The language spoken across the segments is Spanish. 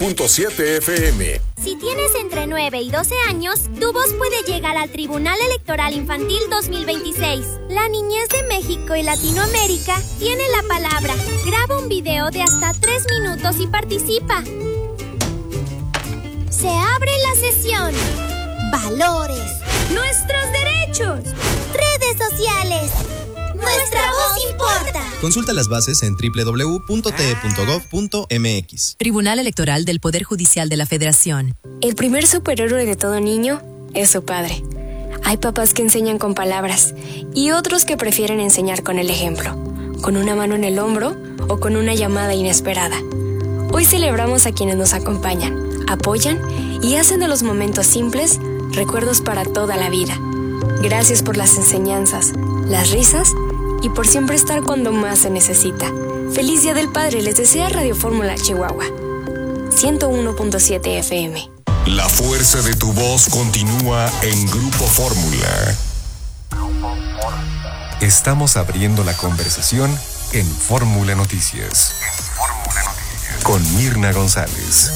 .7 FM. Si tienes entre 9 y 12 años, tu voz puede llegar al Tribunal Electoral Infantil 2026. La niñez de México y Latinoamérica tiene la palabra. Graba un video de hasta 3 minutos y participa. Se abre la sesión. Valores. Nuestros derechos. Redes sociales. Nuestra voz importa. Consulta las bases en www.te.gov.mx. Tribunal Electoral del Poder Judicial de la Federación. El primer superhéroe de todo niño es su padre. Hay papás que enseñan con palabras y otros que prefieren enseñar con el ejemplo, con una mano en el hombro o con una llamada inesperada. Hoy celebramos a quienes nos acompañan, apoyan y hacen de los momentos simples recuerdos para toda la vida. Gracias por las enseñanzas, las risas y por siempre estar cuando más se necesita. Feliz Día del Padre les desea Radio Fórmula Chihuahua 101.7 FM. La fuerza de tu voz continúa en Grupo Fórmula. Estamos abriendo la conversación en Fórmula Noticias. Con Mirna González.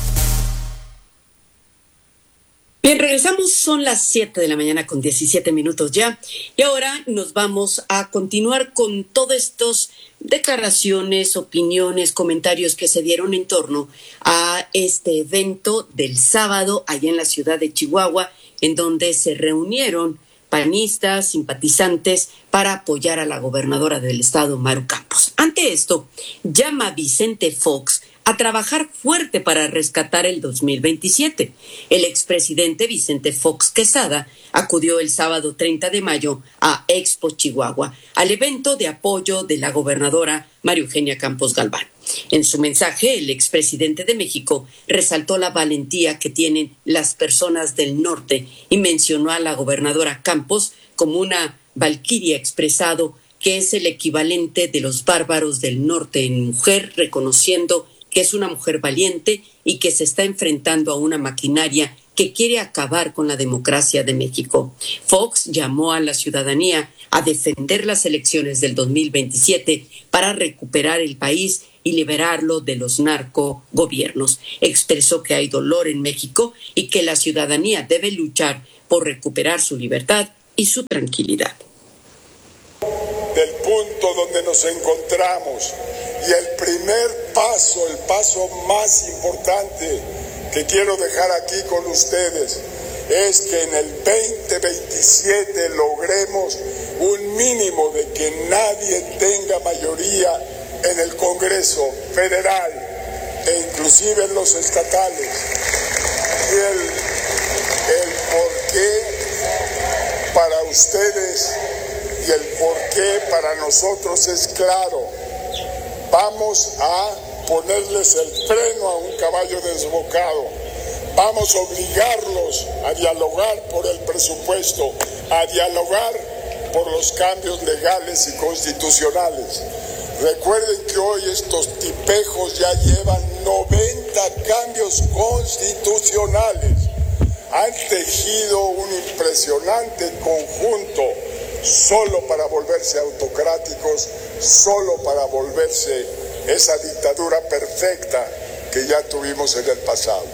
Bien, regresamos, son las 7 de la mañana con 17 minutos ya, y ahora nos vamos a continuar con todas estas declaraciones, opiniones, comentarios que se dieron en torno a este evento del sábado allá en la ciudad de Chihuahua, en donde se reunieron panistas, simpatizantes, para apoyar a la gobernadora del estado, Maru Campos. Ante esto, llama Vicente Fox a trabajar fuerte para rescatar el 2027. El expresidente Vicente Fox Quesada acudió el sábado 30 de mayo a Expo Chihuahua, al evento de apoyo de la gobernadora María Eugenia Campos Galván. En su mensaje, el expresidente de México resaltó la valentía que tienen las personas del norte y mencionó a la gobernadora Campos como una valquiria, expresado que es el equivalente de los bárbaros del norte en mujer, reconociendo que es una mujer valiente y que se está enfrentando a una maquinaria que quiere acabar con la democracia de México. Fox llamó a la ciudadanía a defender las elecciones del 2027 para recuperar el país y liberarlo de los narcogobiernos. Expresó que hay dolor en México y que la ciudadanía debe luchar por recuperar su libertad y su tranquilidad. Del punto donde nos encontramos, y el primer paso, el paso más importante que quiero dejar aquí con ustedes, es que en el 2027 logremos un mínimo de que nadie tenga mayoría en el Congreso Federal e inclusive en los estatales. Y el por qué para ustedes y el por qué para nosotros es claro. Vamos a ponerles el freno a un caballo desbocado. Vamos a obligarlos a dialogar por el presupuesto, a dialogar por los cambios legales y constitucionales. Recuerden que hoy estos tipejos ya llevan 90 cambios constitucionales. Han tejido un impresionante conjunto solo para volverse autocráticos, solo para volverse esa dictadura perfecta que ya tuvimos en el pasado.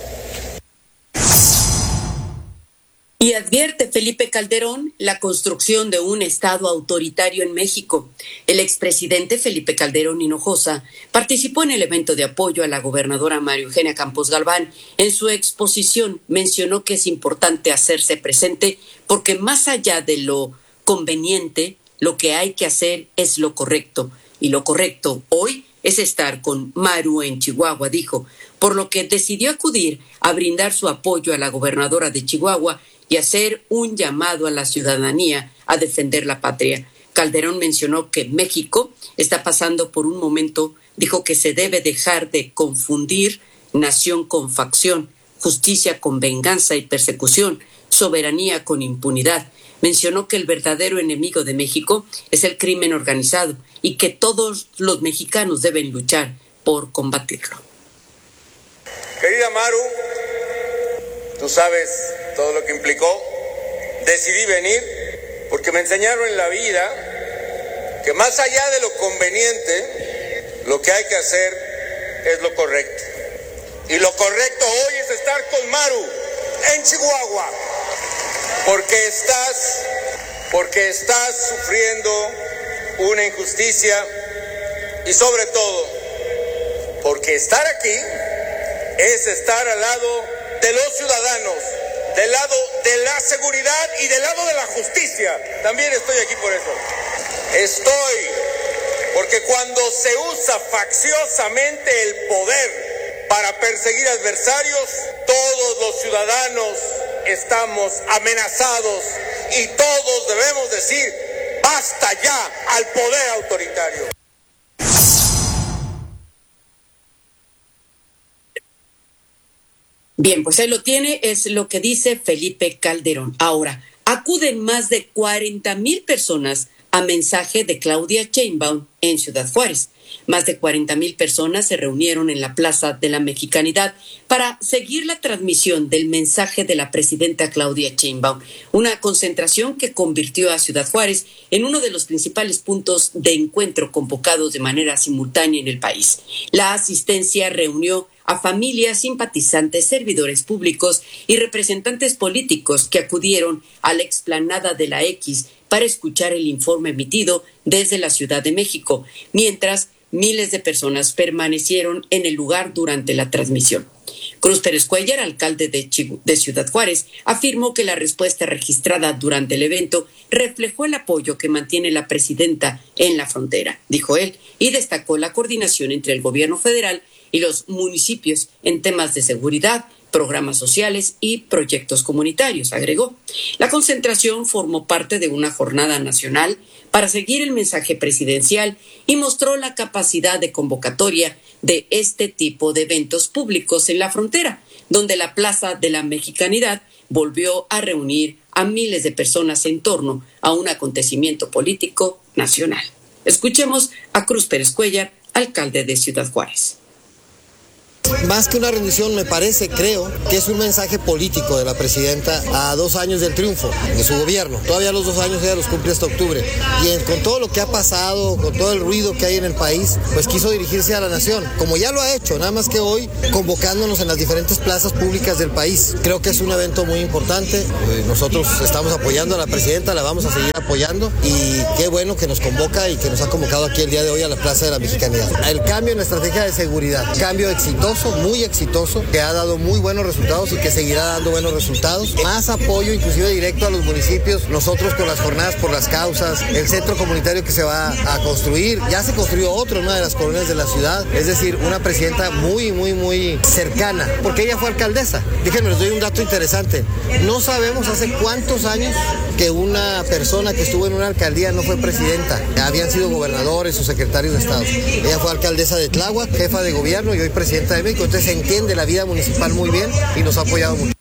Y advierte Felipe Calderón la construcción de un Estado autoritario en México. El expresidente Felipe Calderón Hinojosa participó en el evento de apoyo a la gobernadora María Eugenia Campos Galván. En su exposición mencionó que es importante hacerse presente porque más allá de lo conveniente, lo que hay que hacer es lo correcto. Y lo correcto hoy es estar con Maru en Chihuahua, dijo, por lo que decidió acudir a brindar su apoyo a la gobernadora de Chihuahua y hacer un llamado a la ciudadanía a defender la patria. Calderón mencionó que México está pasando por un momento, dijo que se debe dejar de confundir nación con facción, justicia con venganza y persecución, soberanía con impunidad. Mencionó que el verdadero enemigo de México es el crimen organizado y que todos los mexicanos deben luchar por combatirlo. Querida Maru, tú sabes todo lo que implicó. Decidí venir porque me enseñaron en la vida que más allá de lo conveniente, lo que hay que hacer es lo correcto. Y lo correcto hoy es estar con Maru en Chihuahua, porque estás sufriendo una injusticia y sobre todo porque estar aquí es estar al lado de los ciudadanos, del lado de la seguridad y del lado de la justicia. También estoy aquí por eso. Porque cuando se usa facciosamente el poder para perseguir adversarios, todos los ciudadanos estamos amenazados y todos debemos decir basta ya al poder autoritario. Bien, pues ahí lo tiene, es lo que dice Felipe Calderón. Ahora, acuden más de 40,000 personas a mensaje de Claudia Sheinbaum en Ciudad Juárez. Más de 40,000 personas se reunieron en la Plaza de la Mexicanidad para seguir la transmisión del mensaje de la presidenta Claudia Sheinbaum, una concentración que convirtió a Ciudad Juárez en uno de los principales puntos de encuentro convocados de manera simultánea en el país. La asistencia reunió a familias, simpatizantes, servidores públicos y representantes políticos que acudieron a la explanada de la X para escuchar el informe emitido desde la Ciudad de México, mientras miles de personas permanecieron en el lugar durante la transmisión. Cruz Pérez Cuéllar, alcalde de Ciudad Juárez, afirmó que la respuesta registrada durante el evento reflejó el apoyo que mantiene la presidenta en la frontera, dijo él, y destacó la coordinación entre el gobierno federal y los municipios en temas de seguridad, programas sociales y proyectos comunitarios, agregó. La concentración formó parte de una jornada nacional para seguir el mensaje presidencial y mostró la capacidad de convocatoria de este tipo de eventos públicos en la frontera, donde la Plaza de la Mexicanidad volvió a reunir a miles de personas en torno a un acontecimiento político nacional. Escuchemos a Cruz Pérez Cuéllar, alcalde de Ciudad Juárez. Más que una rendición, me parece, creo, que es un mensaje político de la presidenta a 2 años del triunfo de su gobierno. Todavía los 2 años ella los cumple hasta octubre. Y con todo lo que ha pasado, con todo el ruido que hay en el país, pues quiso dirigirse a la nación, como ya lo ha hecho, nada más que hoy convocándonos en las diferentes plazas públicas del país. Creo que es un evento muy importante. Nosotros estamos apoyando a la presidenta, la vamos a seguir apoyando y qué bueno que nos convoca y que nos ha convocado aquí el día de hoy a la Plaza de la Mexicanidad. El cambio en la estrategia de seguridad, cambio exitoso, muy exitoso, que ha dado muy buenos resultados y que seguirá dando buenos resultados. Más apoyo, inclusive directo a los municipios, nosotros con las jornadas por las causas, el centro comunitario que se va a construir, ya se construyó otro en una de las colonias de la ciudad, es decir, una presidenta muy cercana, porque ella fue alcaldesa. Déjenme, les doy un dato interesante. No sabemos hace cuántos años que una persona que estuvo en una alcaldía no fue presidenta. Habían sido gobernadores o secretarios de Estado. Ella fue alcaldesa de Tláhuac, jefa de gobierno y hoy presidenta de México. Entonces se entiende la vida municipal muy bien y nos ha apoyado mucho.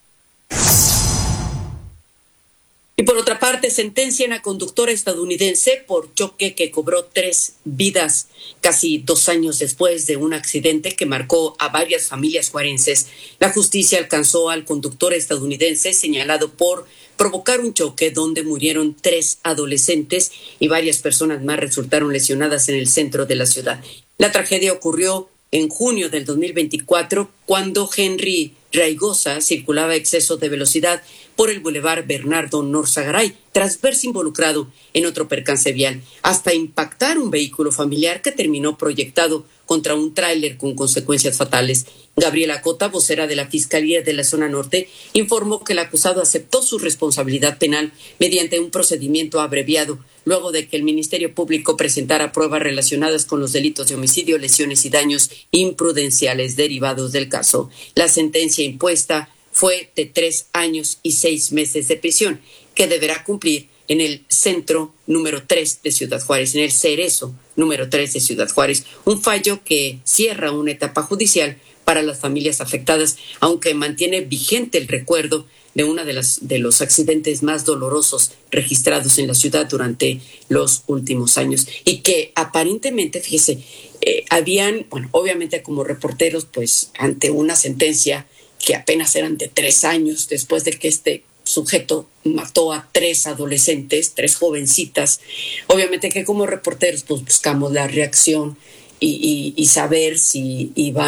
Y por otra parte, sentencian a conductora estadounidense por choque que cobró 3 vidas casi 2 años después de un accidente que marcó a varias familias juarenses. La justicia alcanzó al conductor estadounidense señalado por provocar un choque donde murieron 3 adolescentes y varias personas más resultaron lesionadas en el centro de la ciudad. La tragedia ocurrió en junio del 2024, cuando Henry Raigosa circulaba a exceso de velocidad por el Boulevard Bernardo Norzagaray, tras verse involucrado en otro percance vial, hasta impactar un vehículo familiar que terminó proyectado contra un tráiler con consecuencias fatales. Gabriela Cota, vocera de la Fiscalía de la Zona Norte, informó que el acusado aceptó su responsabilidad penal mediante un procedimiento abreviado, luego de que el Ministerio Público presentara pruebas relacionadas con los delitos de homicidio, lesiones y daños imprudenciales derivados del caso. La sentencia impuesta fue de 3 años y 6 meses de prisión, que deberá cumplir en el centro número 3 de Ciudad Juárez, en el Cerezo número 3 de Ciudad Juárez, un fallo que cierra una etapa judicial para las familias afectadas, aunque mantiene vigente el recuerdo de uno de los accidentes más dolorosos registrados en la ciudad durante los últimos años, y que aparentemente, fíjese, obviamente como reporteros, pues ante una sentencia que apenas eran de 3 años después de que este sujeto mató a 3 adolescentes, 3 jovencitas, obviamente que como reporteros pues buscamos la reacción y saber si iban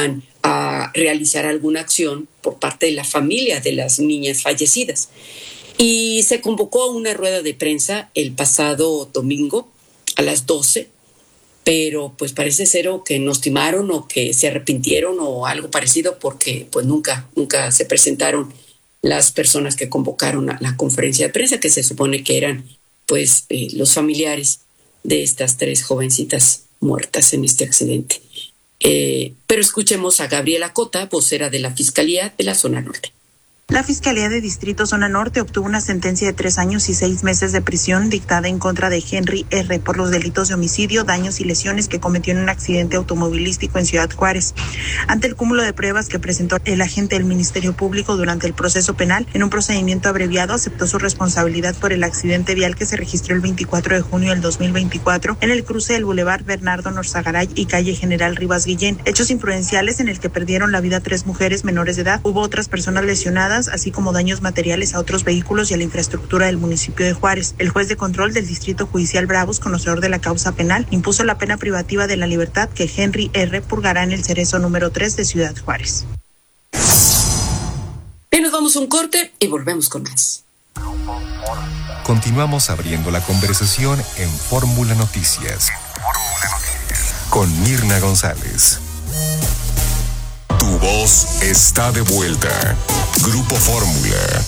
a realizar alguna acción por parte de la familia de las niñas fallecidas. Y se convocó a una rueda de prensa el pasado domingo a las 12, pero pues parece ser o que nos timaron o que se arrepintieron o algo parecido, porque pues nunca se presentaron las personas que convocaron a la conferencia de prensa, que se supone que eran pues los familiares de estas 3 jovencitas muertas en este accidente. Pero escuchemos a Gabriela Cota, vocera de la Fiscalía de la Zona Norte. La Fiscalía de Distrito Zona Norte obtuvo una sentencia de 3 años y 6 meses de prisión dictada en contra de Henry R. por los delitos de homicidio, daños y lesiones que cometió en un accidente automovilístico en Ciudad Juárez. Ante el cúmulo de pruebas que presentó el agente del Ministerio Público durante el proceso penal, en un procedimiento abreviado aceptó su responsabilidad por el accidente vial que se registró el 24 de junio del 2024 en el cruce del Boulevard Bernardo Norzagaray y calle General Rivas Guillén. Hechos imprudenciales en el que perdieron la vida 3 mujeres menores de edad. Hubo otras personas lesionadas, así como daños materiales a otros vehículos y a la infraestructura del municipio de Juárez. El juez de control del Distrito Judicial Bravos, conocedor de la causa penal, impuso la pena privativa de la libertad que Henry R. purgará en el Cerezo número 3 de Ciudad Juárez. Bien, nos vamos a un corte y volvemos con más. Continuamos abriendo la conversación en Fórmula Noticias con Mirna González. Tu voz está de vuelta. Grupo Fórmula.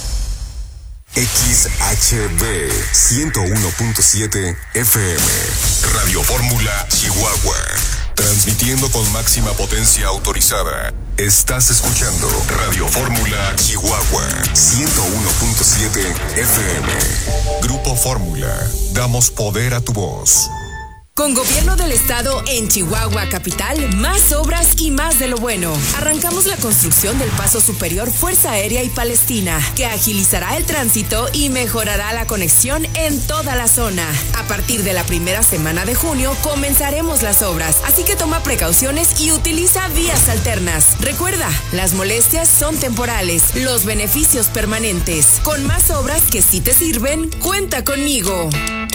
XHB 101.7 FM. Radio Fórmula Chihuahua. Transmitiendo con máxima potencia autorizada. Estás escuchando Radio Fórmula Chihuahua 101.7 FM. Grupo Fórmula. Damos poder a tu voz. Con Gobierno del Estado en Chihuahua Capital, más obras y más de lo bueno. Arrancamos la construcción del Paso Superior Fuerza Aérea y Palestina, que agilizará el tránsito y mejorará la conexión en toda la zona. A partir de la primera semana de junio comenzaremos las obras, así que toma precauciones y utiliza vías alternas. Recuerda, las molestias son temporales, los beneficios permanentes. Con más obras que sí te sirven, cuenta conmigo.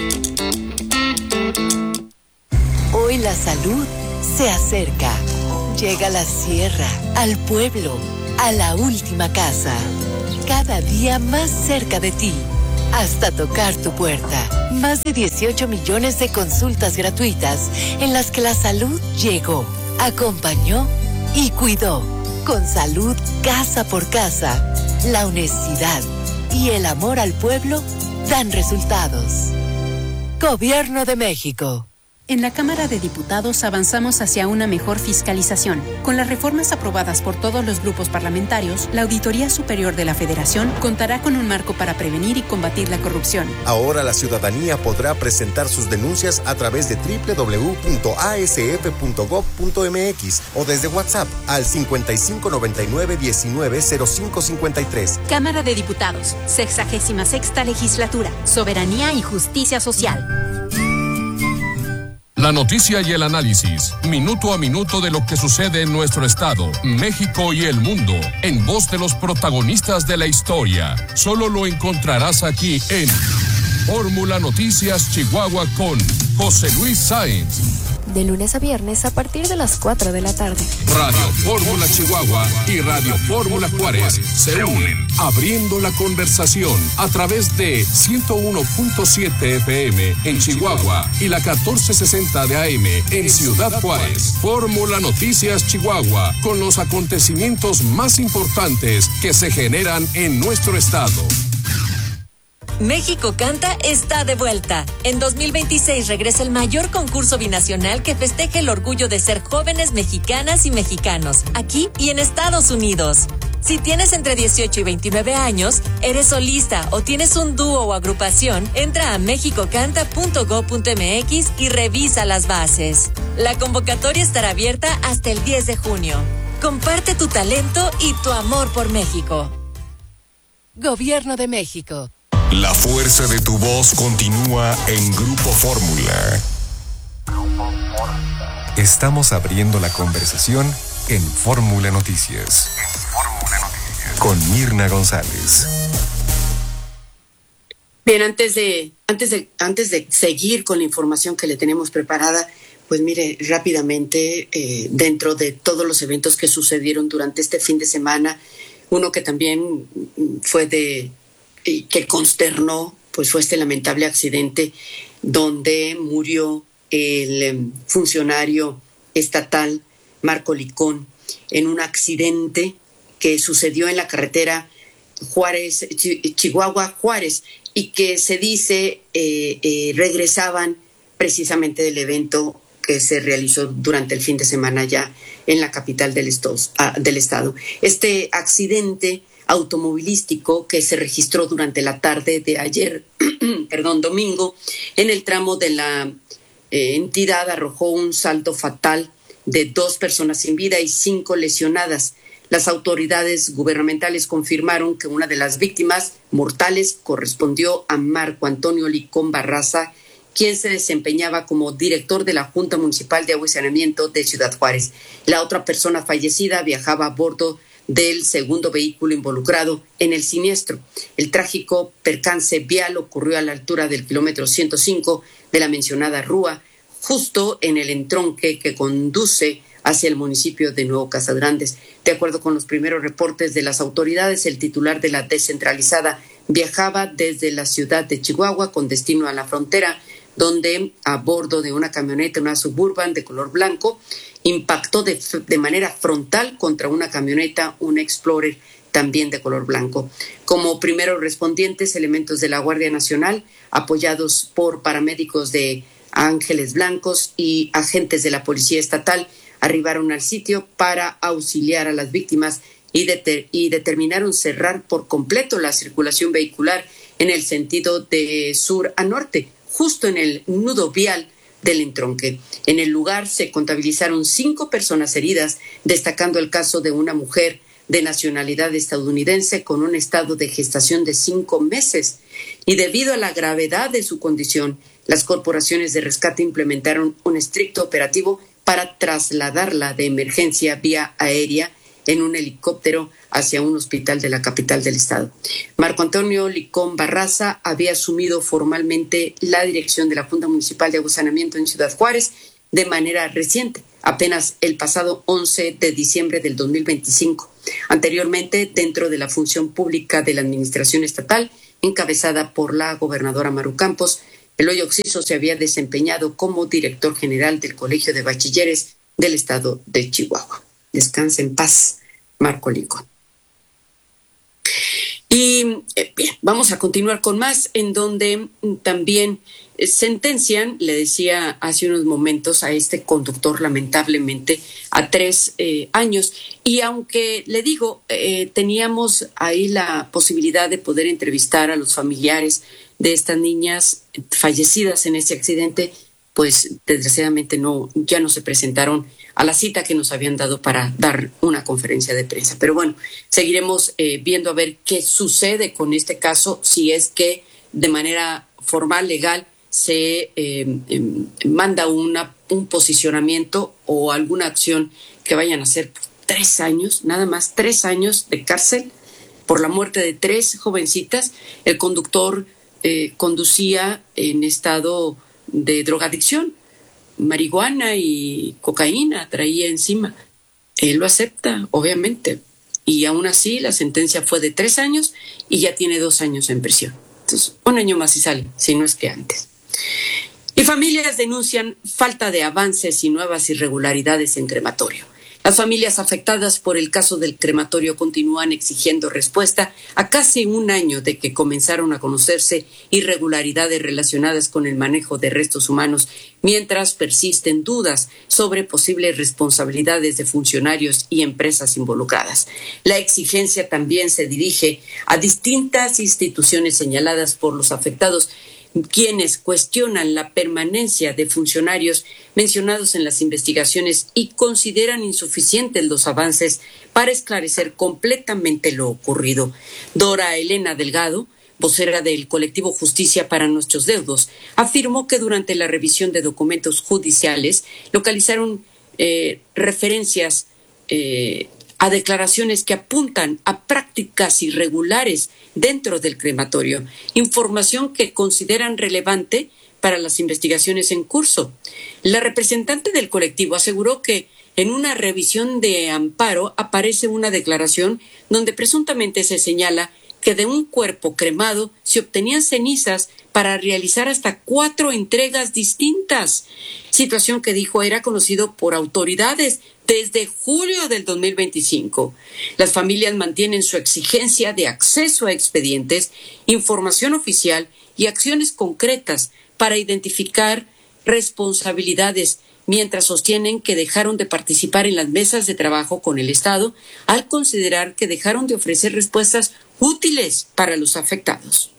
Hoy la salud se acerca. Llega a la sierra, al pueblo, a la última casa. Cada día más cerca de ti, hasta tocar tu puerta. Más de 18 millones de consultas gratuitas en las que la salud llegó, acompañó y cuidó. Con salud casa por casa, la honestidad y el amor al pueblo dan resultados. Gobierno de México. En la Cámara de Diputados avanzamos hacia una mejor fiscalización. Con las reformas aprobadas por todos los grupos parlamentarios, la Auditoría Superior de la Federación contará con un marco para prevenir y combatir la corrupción. Ahora la ciudadanía podrá presentar sus denuncias a través de www.asf.gov.mx o desde WhatsApp al 5599-190553. Cámara de Diputados, 66ª Legislatura, Soberanía y Justicia Social. La noticia y el análisis, minuto a minuto de lo que sucede en nuestro estado, México y el mundo, en voz de los protagonistas de la historia. Solo lo encontrarás aquí en Fórmula Noticias Chihuahua con José Luis Sáenz. De lunes a viernes a partir de las 4 de la tarde. Radio Fórmula Chihuahua y Radio Fórmula Juárez se unen, abriendo la conversación a través de 101.7 FM en Chihuahua y la 1460 de AM en Ciudad Juárez. Fórmula Noticias Chihuahua, con los acontecimientos más importantes que se generan en nuestro estado. México Canta está de vuelta. En 2026 regresa el mayor concurso binacional que festeje el orgullo de ser jóvenes mexicanas y mexicanos, aquí y en Estados Unidos. Si tienes entre 18 y 29 años, eres solista o tienes un dúo o agrupación, entra a mexicocanta.gov.mx y revisa las bases. La convocatoria estará abierta hasta el 10 de junio. Comparte tu talento y tu amor por México. Gobierno de México. La fuerza de tu voz continúa en Grupo Fórmula. Estamos abriendo la conversación en Fórmula Noticias. Con Mirna González. Bien, antes de seguir con la información que le tenemos preparada, Pues mire, rápidamente, dentro de todos los eventos que sucedieron durante este fin de semana, uno que también fue que consternó, pues fue este lamentable accidente donde murió el funcionario estatal Marco Licón en un accidente que sucedió en la carretera Chihuahua-Juárez y que se dice regresaban precisamente del evento que se realizó durante el fin de semana ya en la capital del estado. Este accidente automovilístico que se registró durante la tarde de ayer, domingo, en el tramo de la entidad arrojó un saldo fatal de 2 personas sin vida y 5 lesionadas. Las autoridades gubernamentales confirmaron que una de las víctimas mortales correspondió a Marco Antonio Licón Barraza, quien se desempeñaba como director de la Junta Municipal de Agua y Saneamiento de Ciudad Juárez. La otra persona fallecida viajaba a bordo del segundo vehículo involucrado en el siniestro. El trágico percance vial ocurrió a la altura del kilómetro 105 de la mencionada rúa, justo en el entronque que conduce hacia el municipio de Nuevo Casagrandes. De acuerdo con los primeros reportes de las autoridades, el titular de la descentralizada viajaba desde la ciudad de Chihuahua con destino a la frontera, donde a bordo de una camioneta, una Suburban de color blanco, impactó de manera frontal contra una camioneta, un Explorer también de color blanco. Como primeros respondientes, elementos de la Guardia Nacional, apoyados por paramédicos de Ángeles Blancos y agentes de la Policía Estatal, arribaron al sitio para auxiliar a las víctimas y determinaron cerrar por completo la circulación vehicular en el sentido de sur a norte, justo en el nudo vial del entronque. En el lugar se contabilizaron 5 personas heridas, destacando el caso de una mujer de nacionalidad estadounidense con un estado de gestación de 5 meses. Y debido a la gravedad de su condición, las corporaciones de rescate implementaron un estricto operativo para trasladarla de emergencia vía aérea en un helicóptero hacia un hospital de la capital del estado. Marco Antonio Licón Barraza había asumido formalmente la dirección de la Junta Municipal de Agua y Saneamiento en Ciudad Juárez de manera reciente, apenas el pasado 11 de diciembre del 2025. Anteriormente, dentro de la función pública de la administración estatal, encabezada por la gobernadora Maru Campos, Eloy Oxiso se había desempeñado como director general del Colegio de Bachilleres del estado de Chihuahua. Descanse en paz, Marco Licón. Y bien, vamos a continuar con más, en donde también sentencian, le decía hace unos momentos, a este conductor lamentablemente a 3 años. Y aunque le digo, teníamos ahí la posibilidad de poder entrevistar a los familiares de estas niñas fallecidas en ese accidente, pues desgraciadamente ya no se presentaron a la cita que nos habían dado para dar una conferencia de prensa. Pero bueno, seguiremos viendo a ver qué sucede con este caso, si es que de manera formal, legal, se manda un posicionamiento o alguna acción que vayan a hacer 3 años, nada más 3 años de cárcel por la muerte de 3 jovencitas. El conductor conducía en estado de drogadicción, marihuana y cocaína traía encima. Él lo acepta, obviamente, y aún así la sentencia fue de 3 años y ya tiene 2 años en prisión. Entonces, 1 año más y sale, si no es que antes. Y familias denuncian falta de avances y nuevas irregularidades en crematorio. Las familias afectadas por el caso del crematorio continúan exigiendo respuesta a casi 1 año de que comenzaron a conocerse irregularidades relacionadas con el manejo de restos humanos, mientras persisten dudas sobre posibles responsabilidades de funcionarios y empresas involucradas. La exigencia también se dirige a distintas instituciones señaladas por los afectados, quienes cuestionan la permanencia de funcionarios mencionados en las investigaciones y consideran insuficientes los avances para esclarecer completamente lo ocurrido. Dora Elena Delgado, vocera del colectivo Justicia para Nuestros Deudos, afirmó que durante la revisión de documentos judiciales localizaron referencias a declaraciones que apuntan a prácticas irregulares dentro del crematorio, información que consideran relevante para las investigaciones en curso. La representante del colectivo aseguró que en una revisión de amparo aparece una declaración donde presuntamente se señala que de un cuerpo cremado se obtenían cenizas para realizar hasta 4 entregas distintas, situación que dijo era conocido por autoridades desde julio del 2025. Las familias mantienen su exigencia de acceso a expedientes, información oficial y acciones concretas para identificar responsabilidades, mientras sostienen que dejaron de participar en las mesas de trabajo con el Estado al considerar que dejaron de ofrecer respuestas útiles para los afectados.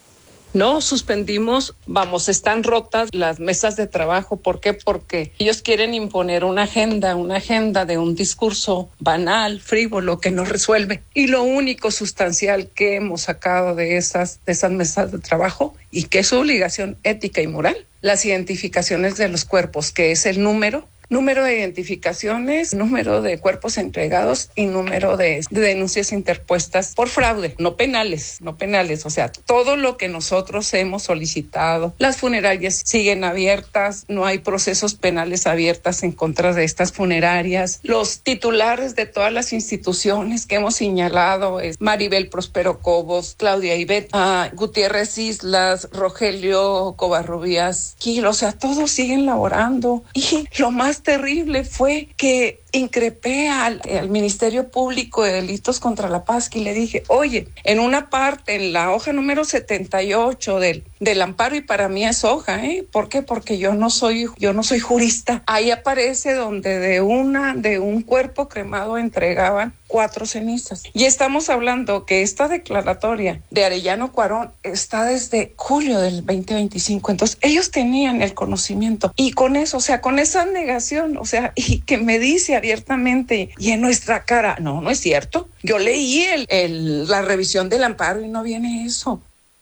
No suspendimos, están rotas las mesas de trabajo. ¿Por qué? Porque ellos quieren imponer una agenda de un discurso banal, frívolo, que no resuelve. Y lo único sustancial que hemos sacado de esas mesas de trabajo, y que es su obligación ética y moral, las identificaciones de los cuerpos, que es el número de identificaciones, número de cuerpos entregados y número de denuncias interpuestas por fraude, no penales, o sea, todo lo que nosotros hemos solicitado. Las funerarias siguen abiertas, no hay procesos penales abiertas en contra de estas funerarias. Los titulares de todas las instituciones que hemos señalado es Maribel Prospero Cobos, Claudia Ivette, Gutiérrez Islas, Rogelio Covarrubias, Gil, o sea, todos siguen laborando. Y lo más terrible fue que increpé al Ministerio Público de Delitos contra la Paz y le dije, oye, en una parte, en la hoja número 78 del amparo, y para mí es hoja, ¿por qué? Porque yo no soy jurista. Ahí aparece donde de un cuerpo cremado entregaban 4 cenizas. Y estamos hablando que esta declaratoria de Arellano Cuarón está desde julio del 2025. Entonces, ellos tenían el conocimiento. Y con eso, o sea, con esa negación, o sea, y que me dice abiertamente y en nuestra cara, no es cierto. Yo leí la revisión del amparo y no viene eso.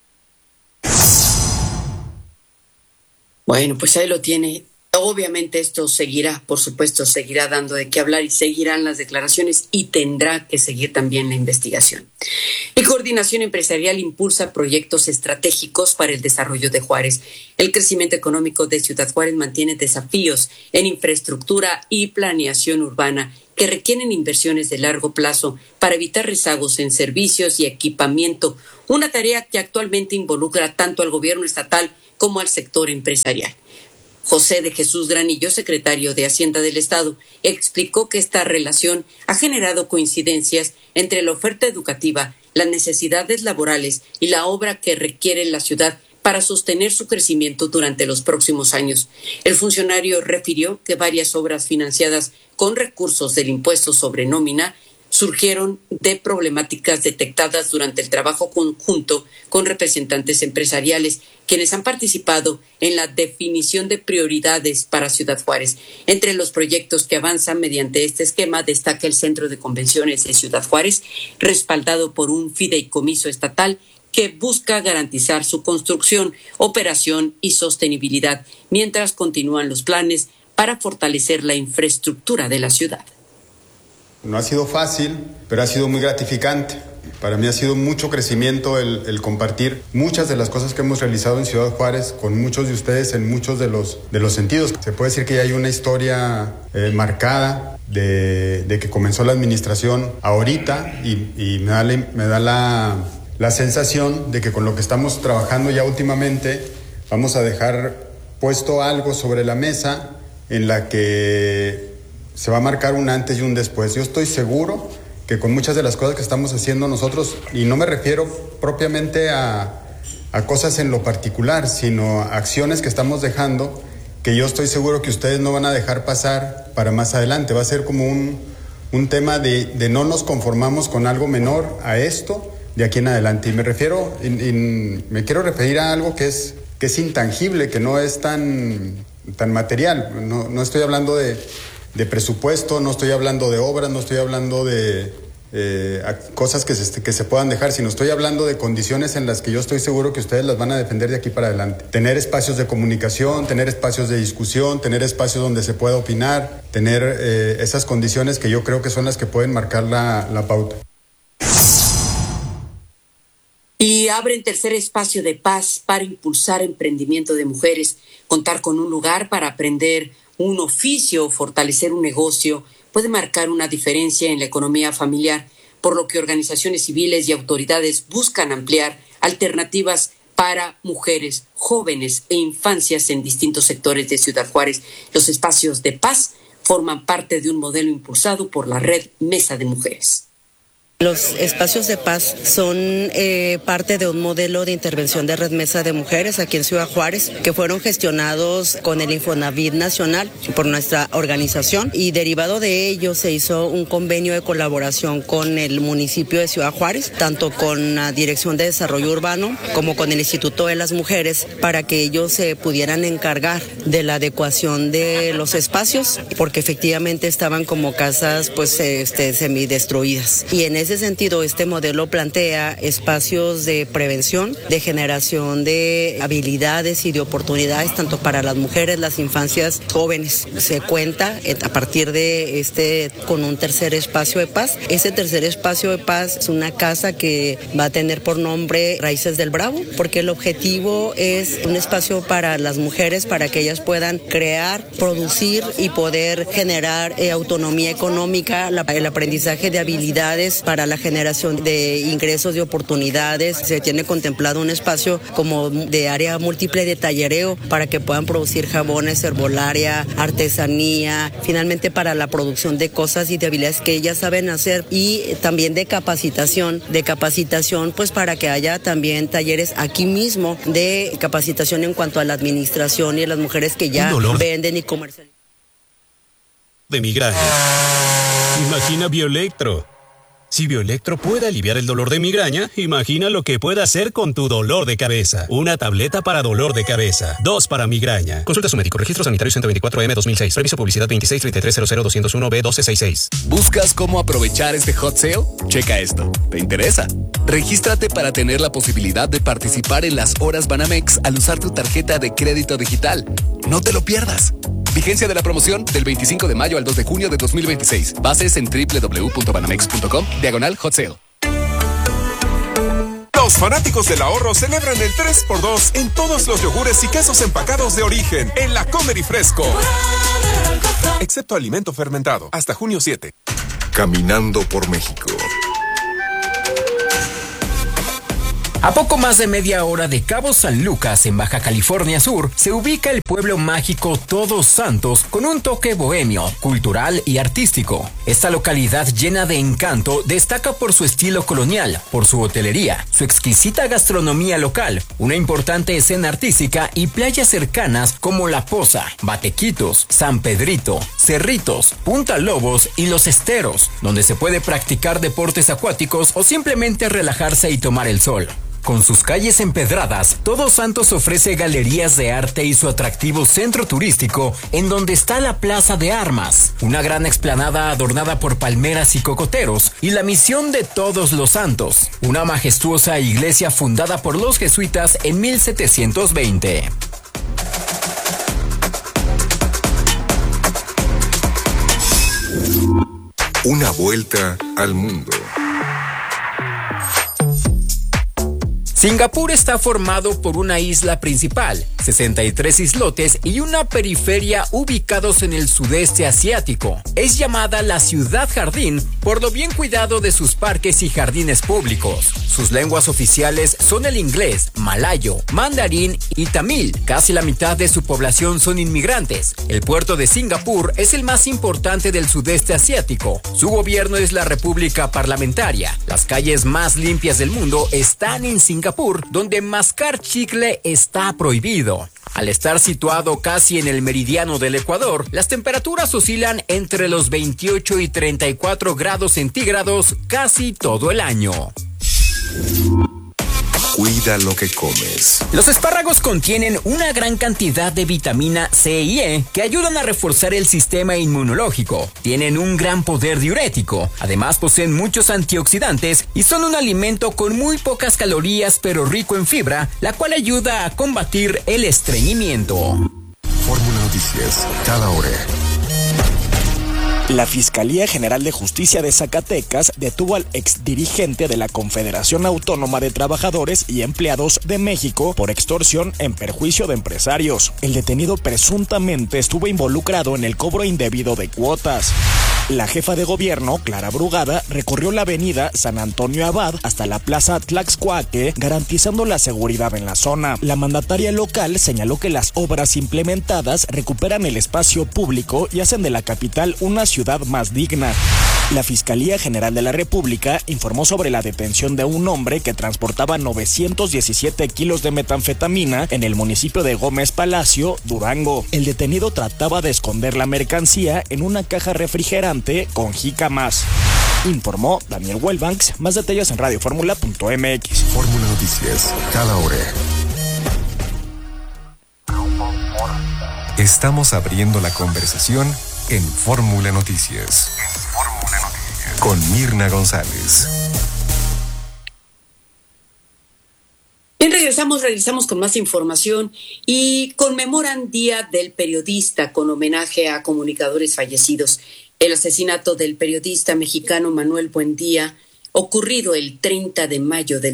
Bueno, pues ahí lo tiene. Obviamente esto seguirá, por supuesto, seguirá dando de qué hablar y seguirán las declaraciones y tendrá que seguir también la investigación. Y Coordinación Empresarial impulsa proyectos estratégicos para el desarrollo de Juárez. El crecimiento económico de Ciudad Juárez mantiene desafíos en infraestructura y planeación urbana que requieren inversiones de largo plazo para evitar rezagos en servicios y equipamiento, una tarea que actualmente involucra tanto al gobierno estatal como al sector empresarial. José de Jesús Granillo, secretario de Hacienda del Estado, explicó que esta relación ha generado coincidencias entre la oferta educativa, las necesidades laborales y la obra que requiere la ciudad para sostener su crecimiento durante los próximos años. El funcionario refirió que varias obras financiadas con recursos del impuesto sobre nómina surgieron de problemáticas detectadas durante el trabajo conjunto con representantes empresariales, quienes han participado en la definición de prioridades para Ciudad Juárez. Entre los proyectos que avanzan mediante este esquema destaca el Centro de Convenciones de Ciudad Juárez, respaldado por un fideicomiso estatal que busca garantizar su construcción, operación y sostenibilidad, mientras continúan los planes para fortalecer la infraestructura de la ciudad. No ha sido fácil, pero ha sido muy gratificante. Para mí ha sido mucho crecimiento el compartir muchas de las cosas que hemos realizado en Ciudad Juárez con muchos de ustedes en muchos de los sentidos. Se puede decir que ya hay una historia marcada de que comenzó la administración ahorita y me da la sensación de que con lo que estamos trabajando ya últimamente vamos a dejar puesto algo sobre la mesa en la que se va a marcar un antes y un después. Yo estoy seguro que con muchas de las cosas que estamos haciendo nosotros, y no me refiero propiamente a cosas en lo particular, sino a acciones que estamos dejando, que yo estoy seguro que ustedes no van a dejar pasar para más adelante. Va a ser como un tema de no nos conformamos con algo menor a esto de aquí en adelante. Y me quiero referir a algo que es intangible, que no es tan material. No estoy hablando de presupuesto, no estoy hablando de obras, no estoy hablando de cosas que se puedan dejar, sino estoy hablando de condiciones en las que yo estoy seguro que ustedes las van a defender de aquí para adelante. Tener espacios de comunicación, tener espacios de discusión, tener espacios donde se pueda opinar, tener esas condiciones que yo creo que son las que pueden marcar la pauta. Y abren tercer espacio de paz para impulsar emprendimiento de mujeres. Contar con un lugar para aprender un oficio o fortalecer un negocio puede marcar una diferencia en la economía familiar, por lo que organizaciones civiles y autoridades buscan ampliar alternativas para mujeres, jóvenes e infancias en distintos sectores de Ciudad Juárez. Los espacios de paz forman parte de un modelo impulsado por la red Mesa de Mujeres. Los espacios de paz son parte de un modelo de intervención de Red Mesa de Mujeres aquí en Ciudad Juárez, que fueron gestionados con el Infonavit Nacional por nuestra organización, y derivado de ello se hizo un convenio de colaboración con el municipio de Ciudad Juárez, tanto con la Dirección de Desarrollo Urbano como con el Instituto de las Mujeres, para que ellos se pudieran encargar de la adecuación de los espacios, porque efectivamente estaban como casas semidestruidas. Y en ese sentido, este modelo plantea espacios de prevención, de generación de habilidades y de oportunidades tanto para las mujeres, las infancias, jóvenes. Se cuenta a partir de con un tercer espacio de paz. Este tercer espacio de paz es una casa que va a tener por nombre Raíces del Bravo, porque el objetivo es un espacio para las mujeres, para que ellas puedan crear, producir y poder generar autonomía económica, el aprendizaje de habilidades para la generación de ingresos, de oportunidades. Se tiene contemplado un espacio como de área múltiple de tallereo para que puedan producir jabones, herbolaria, artesanía, finalmente para la producción de cosas y de habilidades que ellas saben hacer, y también de capacitación pues para que haya también talleres aquí mismo de capacitación en cuanto a la administración y a las mujeres que ya venden y comercializan. De migraña. Imagina Bioelectro. Si Bioelectro puede aliviar el dolor de migraña, imagina lo que puede hacer con tu dolor de cabeza. Una tableta para dolor de cabeza, 2 para migraña. Consulta a su médico. Registro sanitario 124M 2006. Reviso publicidad 2633000201B1266. ¿Buscas cómo aprovechar este hot sale? Checa esto. ¿Te interesa? Regístrate para tener la posibilidad de participar en las horas Banamex al usar tu tarjeta de crédito digital. No te lo pierdas. Vigencia de la promoción del 25 de mayo al 2 de junio de 2026. Bases en www.banamex.com/hot sale. Los fanáticos del ahorro celebran el 3x2 en todos los yogures y quesos empacados de origen en la Comer y Fresco. Excepto alimento fermentado. Hasta junio 7. Caminando por México. A poco más de media hora de Cabo San Lucas, en Baja California Sur, se ubica el pueblo mágico Todos Santos, con un toque bohemio, cultural y artístico. Esta localidad llena de encanto destaca por su estilo colonial, por su hotelería, su exquisita gastronomía local, una importante escena artística y playas cercanas como La Poza, Batequitos, San Pedrito, Cerritos, Punta Lobos y Los Esteros, donde se puede practicar deportes acuáticos o simplemente relajarse y tomar el sol. Con sus calles empedradas, Todos Santos ofrece galerías de arte y su atractivo centro turístico, en donde está la Plaza de Armas, una gran explanada adornada por palmeras y cocoteros, y la Misión de Todos los Santos, una majestuosa iglesia fundada por los jesuitas en 1720. Una vuelta al mundo. Singapur está formado por una isla principal, 63 islotes y una periferia ubicados en el sudeste asiático. Es llamada la ciudad jardín por lo bien cuidado de sus parques y jardines públicos. Sus lenguas oficiales son el inglés, malayo, mandarín y tamil. Casi la mitad de su población son inmigrantes. El puerto de Singapur es el más importante del sudeste asiático. Su gobierno es la República Parlamentaria. Las calles más limpias del mundo están en Singapur, donde mascar chicle está prohibido. Al estar situado casi en el meridiano del Ecuador, las temperaturas oscilan entre los 28 y 34 grados centígrados casi todo el año. Cuida lo que comes. Los espárragos contienen una gran cantidad de vitamina C y E que ayudan a reforzar el sistema inmunológico. Tienen un gran poder diurético. Además, poseen muchos antioxidantes y son un alimento con muy pocas calorías pero rico en fibra, la cual ayuda a combatir el estreñimiento. Fórmula Noticias, cada hora. La Fiscalía General de Justicia de Zacatecas detuvo al exdirigente de la Confederación Autónoma de Trabajadores y Empleados de México por extorsión en perjuicio de empresarios. El detenido presuntamente estuvo involucrado en el cobro indebido de cuotas. La jefa de gobierno, Clara Brugada, recorrió la avenida San Antonio Abad hasta la plaza Tlaxcuaque, garantizando la seguridad en la zona. La mandataria local señaló que las obras implementadas recuperan el espacio público y hacen de la capital una ciudad más digna. La Fiscalía General de la República informó sobre la detención de un hombre que transportaba 917 kilos de metanfetamina en el municipio de Gómez Palacio, Durango. El detenido trataba de esconder la mercancía en una caja refrigerante con jícamas. Informó Daniel Wellbanks. Más detalles en radioformula.mx. Fórmula Noticias, cada hora. Estamos abriendo la conversación en Fórmula Noticias. Con Mirna González. Bien, regresamos con más información y conmemoran Día del Periodista con homenaje a comunicadores fallecidos. El asesinato del periodista mexicano Manuel Buendía, ocurrido el 30 de mayo de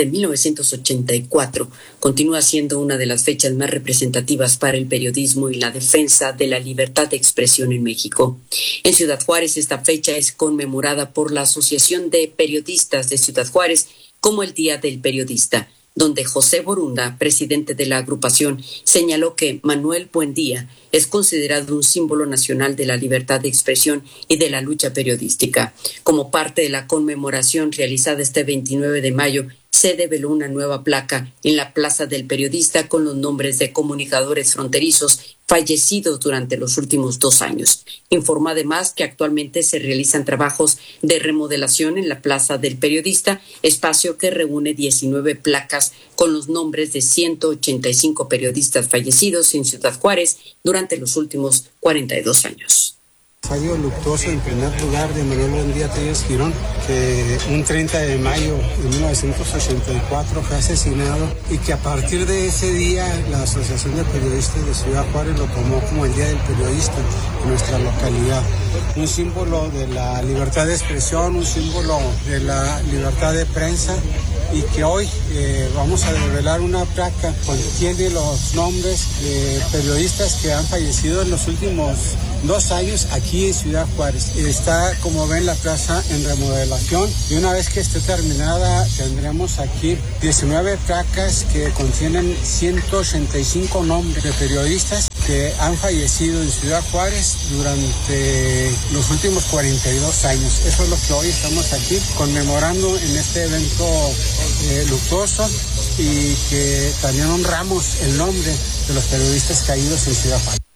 1984, continúa siendo una de las fechas más representativas para el periodismo y la defensa de la libertad de expresión en México. En Ciudad Juárez, esta fecha es conmemorada por la Asociación de Periodistas de Ciudad Juárez como el Día del Periodista, donde José Borunda, presidente de la agrupación, señaló que Manuel Buendía es considerado un símbolo nacional de la libertad de expresión y de la lucha periodística. Como parte de la conmemoración realizada este 29 de mayo, se develó una nueva placa en la Plaza del Periodista con los nombres de comunicadores fronterizos fallecidos durante los últimos 2 años. Informó además que actualmente se realizan trabajos de remodelación en la Plaza del Periodista, espacio que reúne 19 placas con los nombres de 185 periodistas fallecidos en Ciudad Juárez durante los últimos 42 años. Aniversario luctuoso en primer lugar de Manuel Buendía Telles Girón, que un 30 de mayo de 1984 fue asesinado y que a partir de ese día la Asociación de Periodistas de Ciudad Juárez lo tomó como el Día del Periodista en nuestra localidad. Un símbolo de la libertad de expresión, un símbolo de la libertad de prensa, y que hoy vamos a revelar una placa que contiene los nombres de periodistas que han fallecido en los últimos 2 años aquí en Ciudad Juárez. Está, como ven, la plaza en remodelación y una vez que esté terminada tendremos aquí 19 placas que contienen 185 nombres de periodistas que han fallecido en Ciudad Juárez durante los últimos 42 años. Eso es lo que hoy estamos aquí conmemorando en este evento luctuoso, y que también honramos el nombre de los periodistas caídos en Ciudad Juárez.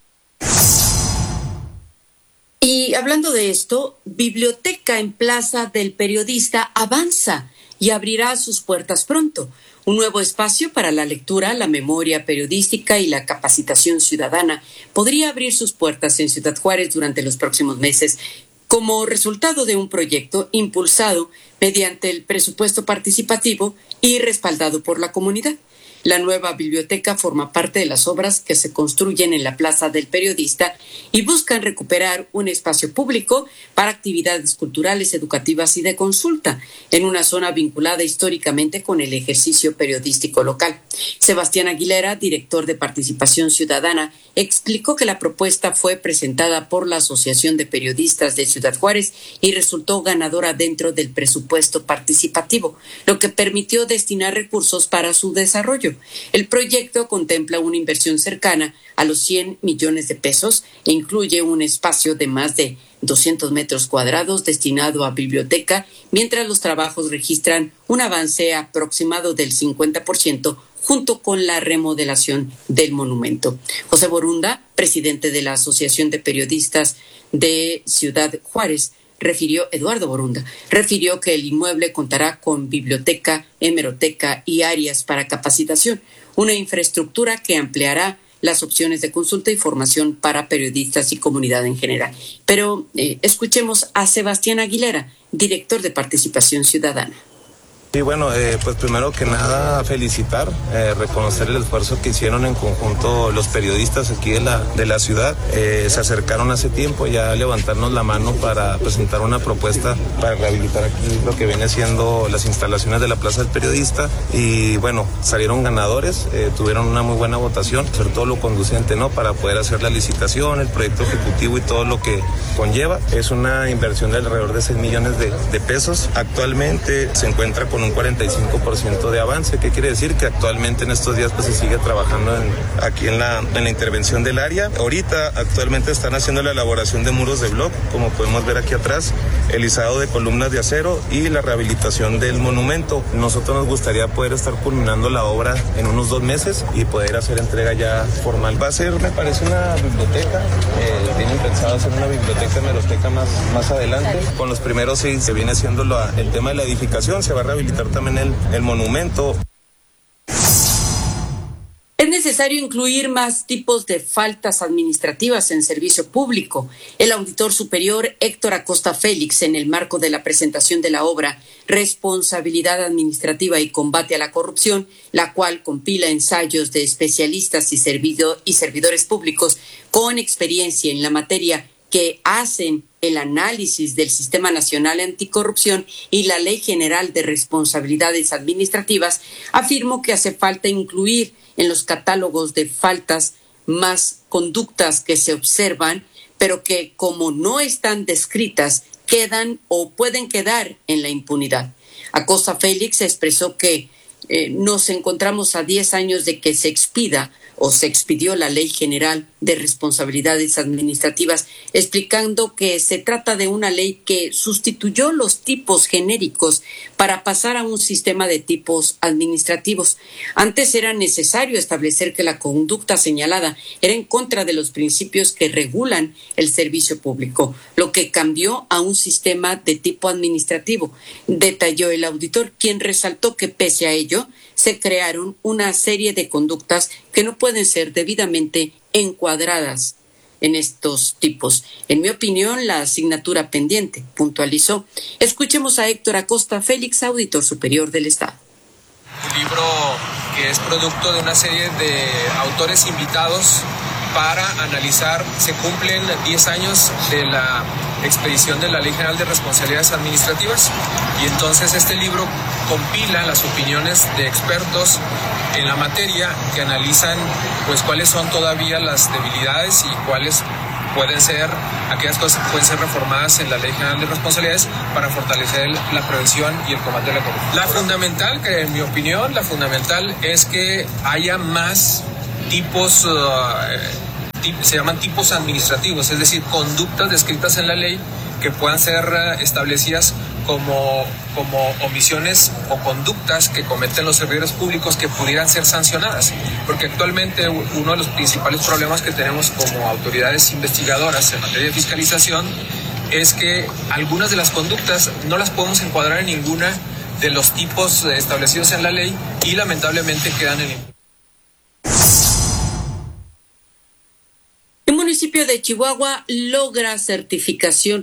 Y hablando de esto, Biblioteca en Plaza del Periodista avanza y abrirá sus puertas pronto. Un nuevo espacio para la lectura, la memoria periodística y la capacitación ciudadana podría abrir sus puertas en Ciudad Juárez durante los próximos meses, como resultado de un proyecto impulsado mediante el presupuesto participativo y respaldado por la comunidad. La nueva biblioteca forma parte de las obras que se construyen en la Plaza del Periodista y buscan recuperar un espacio público para actividades culturales, educativas y de consulta en una zona vinculada históricamente con el ejercicio periodístico local. Sebastián Aguilera, director de Participación Ciudadana, explicó que la propuesta fue presentada por la Asociación de Periodistas de Ciudad Juárez y resultó ganadora dentro del presupuesto participativo, lo que permitió destinar recursos para su desarrollo. El proyecto contempla una inversión cercana a los 100 millones de pesos e incluye un espacio de más de 200 metros cuadrados destinado a biblioteca, mientras los trabajos registran un avance aproximado del 50% junto con la remodelación del monumento. José Borunda, presidente de la Asociación de Periodistas de Ciudad Juárez, Eduardo Borunda, refirió que el inmueble contará con biblioteca, hemeroteca y áreas para capacitación, una infraestructura que ampliará las opciones de consulta y formación para periodistas y comunidad en general. Pero escuchemos a Sebastián Aguilera, director de Participación Ciudadana. Y bueno, pues primero que nada felicitar, reconocer el esfuerzo que hicieron en conjunto los periodistas aquí de la ciudad. Se acercaron hace tiempo ya a levantarnos la mano para presentar una propuesta para rehabilitar aquí lo que viene siendo las instalaciones de la Plaza del Periodista. Y bueno, salieron ganadores, tuvieron una muy buena votación, sobre todo lo conducente, ¿no? Para poder hacer la licitación, el proyecto ejecutivo y todo lo que conlleva. Es una inversión de alrededor de 6 millones de pesos. Actualmente se encuentra con un 45% de avance. ¿Qué quiere decir? Que actualmente en estos días pues se sigue trabajando aquí en la intervención del área. Ahorita actualmente están haciendo la elaboración de muros de bloc, como podemos ver aquí atrás, el izado de columnas de acero y la rehabilitación del monumento. Nosotros nos gustaría poder estar culminando la obra en unos 2 meses y poder hacer entrega ya formal. Va a ser, me parece, una biblioteca. Tienen pensado hacer una biblioteca, hemeroteca más adelante. Con los primeros 6 se viene haciendo el tema de la edificación. Se va a rehabilitar también el monumento. Es necesario incluir más tipos de faltas administrativas en servicio público. El auditor superior Héctor Acosta Félix, en el marco de la presentación de la obra Responsabilidad Administrativa y Combate a la Corrupción, la cual compila ensayos de especialistas y servidores públicos con experiencia en la materia que hacen el análisis del Sistema Nacional Anticorrupción y la Ley General de Responsabilidades Administrativas, afirmó que hace falta incluir en los catálogos de faltas más conductas que se observan, pero que como no están descritas, quedan o pueden quedar en la impunidad. Acosta Félix expresó que nos encontramos a 10 años de que se expida o se expidió la Ley General de Responsabilidades Administrativas, explicando que se trata de una ley que sustituyó los tipos genéricos para pasar a un sistema de tipos administrativos. Antes era necesario establecer que la conducta señalada era en contra de los principios que regulan el servicio público, lo que cambió a un sistema de tipo administrativo, detalló el auditor, quien resaltó que pese a ello se crearon una serie de conductas que no pueden ser debidamente encuadradas en estos tipos. En mi opinión, la asignatura pendiente, puntualizó. Escuchemos a Héctor Acosta Félix, auditor superior del Estado. Un libro que es producto de una serie de autores invitados para analizar, se cumplen 10 años de la expedición de la Ley General de Responsabilidades Administrativas, y entonces este libro compila las opiniones de expertos en la materia que analizan pues cuáles son todavía las debilidades y cuáles pueden ser aquellas cosas que pueden ser reformadas en la Ley General de Responsabilidades para fortalecer la prevención y el combate a la corrupción. La fundamental, que en mi opinión, la fundamental es que haya más tipos, se llaman tipos administrativos, es decir, conductas descritas en la ley que puedan ser establecidas como omisiones o conductas que cometen los servidores públicos que pudieran ser sancionadas. Porque actualmente uno de los principales problemas que tenemos como autoridades investigadoras en materia de fiscalización es que algunas de las conductas no las podemos encuadrar en ninguna de los tipos establecidos en la ley y lamentablemente quedan en impunidad. El municipio de Chihuahua logra rectificación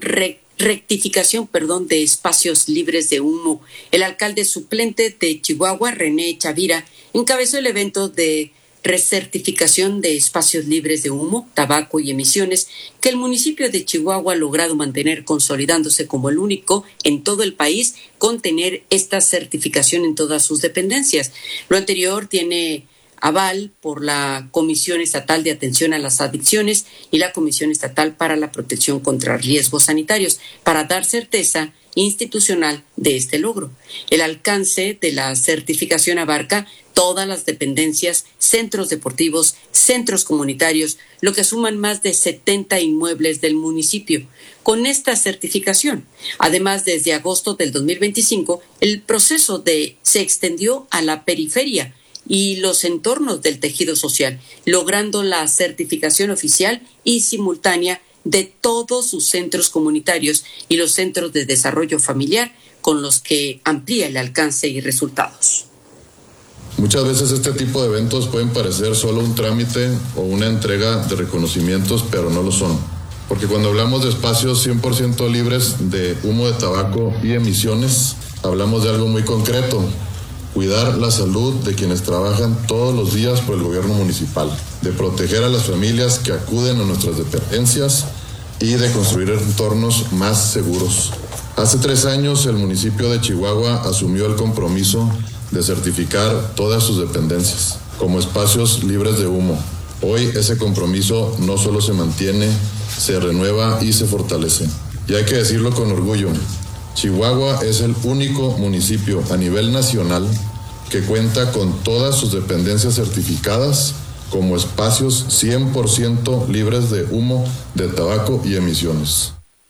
de espacios libres de humo. El alcalde suplente de Chihuahua, René Chavira, encabezó el evento de recertificación de espacios libres de humo, tabaco y emisiones que el municipio de Chihuahua ha logrado mantener, consolidándose como el único en todo el país con tener esta certificación en todas sus dependencias. Lo anterior tiene aval por la Comisión Estatal de Atención a las Adicciones y la Comisión Estatal para la Protección contra Riesgos Sanitarios, para dar certeza institucional de este logro. El alcance de la certificación abarca todas las dependencias, centros deportivos, centros comunitarios, lo que suman más de 70 inmuebles del municipio. Con esta certificación, además, desde agosto del 2025, el proceso se extendió a la periferia y los entornos del tejido social, logrando la certificación oficial y simultánea de todos sus centros comunitarios y los centros de desarrollo familiar, con los que amplía el alcance y resultados. Muchas veces este tipo de eventos pueden parecer solo un trámite o una entrega de reconocimientos, pero no lo son. Porque cuando hablamos de espacios 100% libres de humo de tabaco y emisiones, hablamos de algo muy concreto: cuidar la salud de quienes trabajan todos los días por el gobierno municipal, de proteger a las familias que acuden a nuestras dependencias y de construir entornos más seguros. Hace 3 años el municipio de Chihuahua asumió el compromiso de certificar todas sus dependencias como espacios libres de humo. Hoy ese compromiso no solo se mantiene, se renueva y se fortalece. Y hay que decirlo con orgullo: Chihuahua es el único municipio a nivel nacional que cuenta con todas sus dependencias certificadas como espacios 100% libres de humo, de tabaco y emisiones.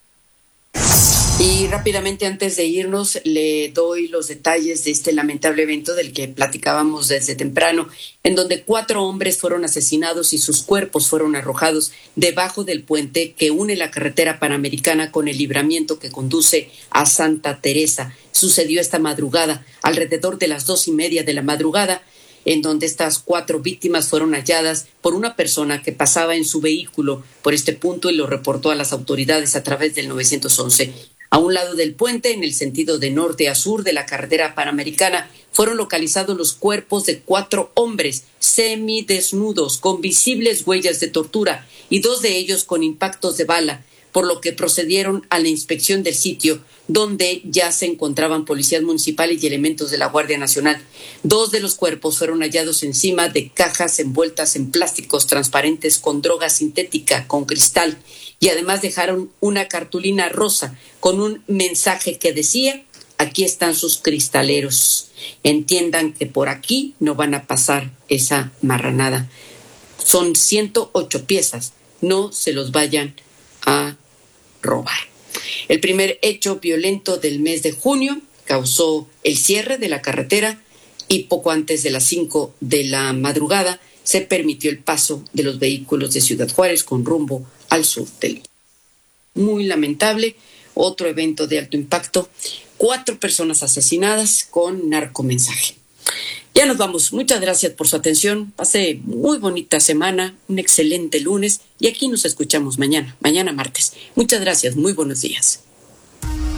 Y rápidamente, antes de irnos, le doy los detalles de este lamentable evento del que platicábamos desde temprano, en donde 4 hombres fueron asesinados y sus cuerpos fueron arrojados debajo del puente que une la carretera Panamericana con el libramiento que conduce a Santa Teresa. Sucedió esta madrugada, alrededor de las 2:30 de la madrugada, en donde estas 4 víctimas fueron halladas por una persona que pasaba en su vehículo por este punto y lo reportó a las autoridades a través del 911. A un lado del puente, en el sentido de norte a sur de la carretera Panamericana, fueron localizados los cuerpos de 4 hombres semidesnudos con visibles huellas de tortura y 2 de ellos con impactos de bala, por lo que procedieron a la inspección del sitio, donde ya se encontraban policías municipales y elementos de la Guardia Nacional. 2 de los cuerpos fueron hallados encima de cajas envueltas en plásticos transparentes con droga sintética, con cristal, y además dejaron una cartulina rosa con un mensaje que decía: aquí están sus cristaleros. Entiendan que por aquí no van a pasar esa marranada. Son 108 piezas, no se los vayan a robar. El primer hecho violento del mes de junio causó el cierre de la carretera y poco antes de las 5 de la madrugada se permitió el paso de los vehículos de Ciudad Juárez con rumbo al sur del. Muy lamentable, otro evento de alto impacto, 4 personas asesinadas con narcomensaje. Ya nos vamos. Muchas gracias por su atención. Pase muy bonita semana, un excelente lunes y aquí nos escuchamos mañana martes. Muchas gracias, muy buenos días.